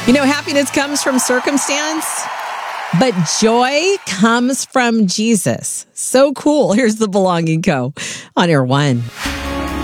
You know, happiness comes from circumstance, but joy comes from Jesus. So cool. Here's the Belonging Co. on Air One.